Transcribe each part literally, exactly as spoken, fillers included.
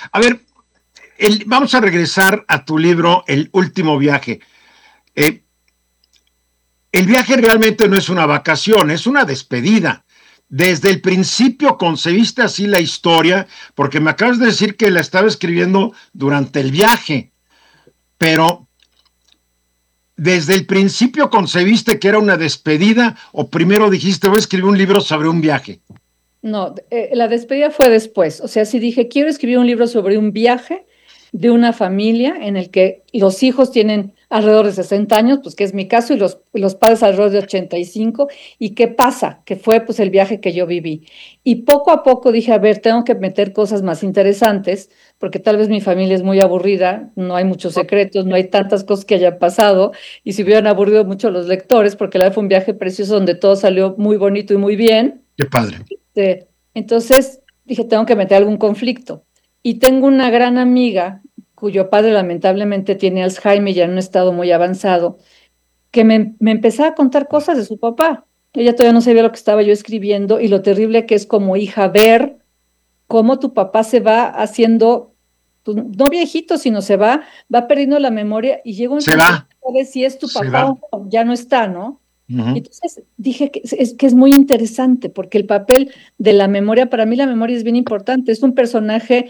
A ver, el, vamos a regresar a tu libro, El último viaje. Eh, el viaje realmente no es una vacación, es una despedida. Desde el principio concebiste así la historia, porque me acabas de decir que la estaba escribiendo durante el viaje, pero desde el principio concebiste que era una despedida o primero dijiste voy a escribir un libro sobre un viaje. No, eh, la despedida fue después. O sea, sí dije, quiero escribir un libro sobre un viaje de una familia en el que los hijos tienen alrededor de sesenta años, pues que es mi caso, y los, y los padres alrededor de ochenta y cinco. ¿Y qué pasa? Que fue pues el viaje que yo viví. Y poco a poco dije, a ver, tengo que meter cosas más interesantes, porque tal vez mi familia es muy aburrida, no hay muchos secretos, no hay tantas cosas que hayan pasado, y si hubieran aburrido mucho a los lectores, porque la verdad fue un viaje precioso donde todo salió muy bonito y muy bien. Qué padre. Este, entonces dije, tengo que meter algún conflicto. Y tengo una gran amiga cuyo padre lamentablemente tiene Alzheimer ya en un estado muy avanzado, que me, me empezaba a contar cosas de su papá. Ella todavía no sabía lo que estaba yo escribiendo y lo terrible que es como hija ver cómo tu papá se va haciendo, pues, no viejito, sino se va, va perdiendo la memoria y llega un Se punto en que va, no sabes si es tu se papá va. o no, ya no está, ¿no? Y Uh-huh. entonces dije que es, es que es muy interesante porque el papel de la memoria, para mí la memoria es bien importante, es un personaje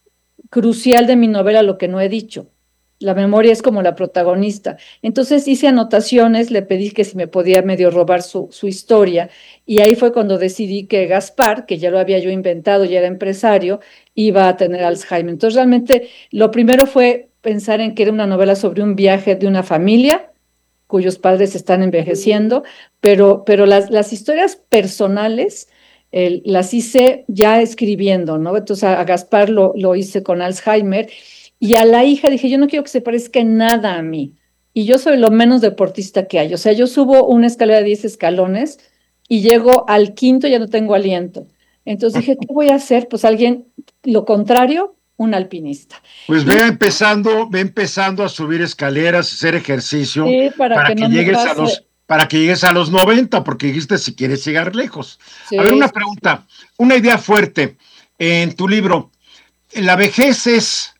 crucial de mi novela, lo que no he dicho. La memoria es como la protagonista. Entonces hice anotaciones, le pedí que si me podía medio robar su, su historia y ahí fue cuando decidí que Gaspar, que ya lo había yo inventado, ya era empresario, iba a tener Alzheimer. Entonces realmente lo primero fue pensar en que era una novela sobre un viaje de una familia cuyos padres están envejeciendo, pero, pero las, las historias personales eh, las hice ya escribiendo, ¿no? Entonces a, a Gaspar lo, lo hice con Alzheimer y a la hija dije, yo no quiero que se parezca en nada a mí. Y yo soy lo menos deportista que hay. O sea, yo subo una escalera de diez escalones y llego al quinto y ya no tengo aliento. Entonces dije, ¿qué voy a hacer? Pues alguien, lo contrario, un alpinista. Pues ve Y empezando, ve empezando a subir escaleras, hacer ejercicio sí, para para que que no me llegues a pase. los, para que llegues a los noventa, porque dijiste si quieres llegar lejos. A ver, Sí, una sí. pregunta, una idea fuerte en tu libro. La vejez es,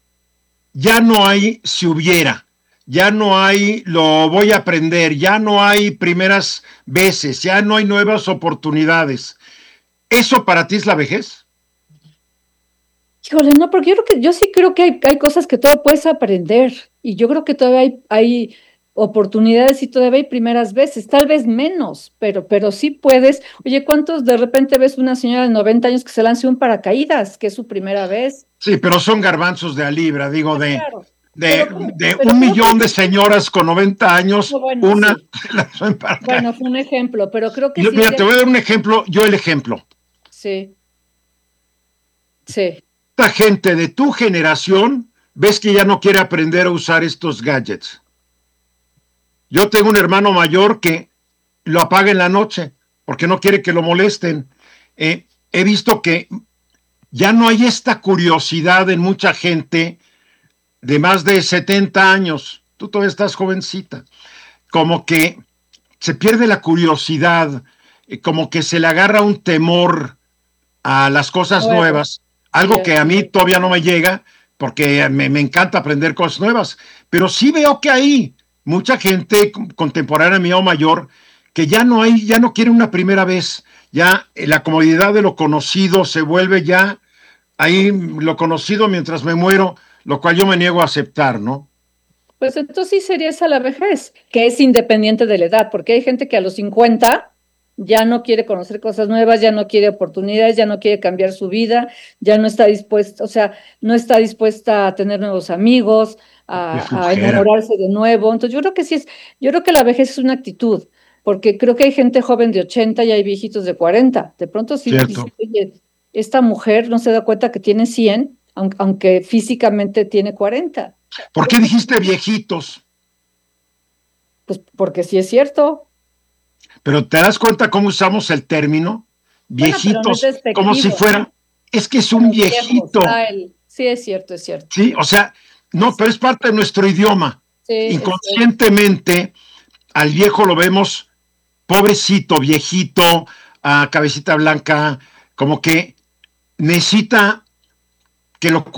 ya no hay si hubiera, ya no hay lo voy a aprender, ya no hay primeras veces, ya no hay nuevas oportunidades. ¿Eso para ti es la vejez? Híjole, no, porque yo creo que yo sí creo que hay, hay cosas que todavía puedes aprender y yo creo que todavía hay, hay oportunidades y todavía hay primeras veces, tal vez menos, pero, pero sí puedes. Oye, ¿cuántos de repente ves una señora de noventa años que se lance un paracaídas, que es su primera vez? Sí, pero son garbanzos de a libra, digo, Ah, de, claro, de, pero, creo- de pero un creo que millón de sí. señoras con noventa años, No, bueno, una sí. se lanzó en Bueno, paracaídas. fue un ejemplo, pero creo Y que lo- sí es mira, te voy a dar cierto. un ejemplo, yo el ejemplo. Sí, sí. Esta gente de tu generación, ves que ya no quiere aprender a usar estos gadgets. Yo tengo un hermano mayor que lo apaga en la noche porque no quiere que lo molesten. Eh, he visto que ya no hay esta curiosidad en mucha gente de más de setenta años. Tú todavía estás jovencita. Como que se pierde la curiosidad, eh, como que se le agarra un temor a las cosas Nuevo. nuevas, Sí, algo que a así mí es. todavía no me llega, porque me, me encanta aprender cosas nuevas, pero sí veo que hay mucha gente contemporánea mía o mayor que ya no hay, ya no quiere una primera vez, ya la comodidad de lo conocido se vuelve ya ahí lo conocido mientras me muero, lo cual yo me niego a aceptar, ¿no? Pues entonces sí sería esa la vejez, que es independiente de la edad, porque hay gente que a los cincuenta ya no quiere conocer cosas nuevas, ya no quiere oportunidades, ya no quiere cambiar su vida, ya no está dispuesta, o sea, no está dispuesta a tener nuevos amigos, Qué a, a flojera. enamorarse de nuevo. Entonces yo creo que sí es, yo creo que la vejez es una actitud, porque creo que hay gente joven de ochenta y hay viejitos de cuarenta. De pronto sí Cierto. dice, oye, esta mujer no se da cuenta que tiene cien, aunque, aunque físicamente tiene cuarenta. ¿Por qué dijiste viejitos? Pues porque sí es cierto. Pero te das cuenta cómo usamos el término Bueno, pero no es viejitos, como si despectivo, fuera, ¿no? es que es A un los viejos. viejito, Ah, el... Sí, es cierto, es cierto. ¿sí? O sea, no, Es pero es cierto. parte de nuestro idioma. Sí, es cierto. Inconscientemente, al viejo lo vemos pobrecito, viejito, a cabecita blanca, como que necesita que lo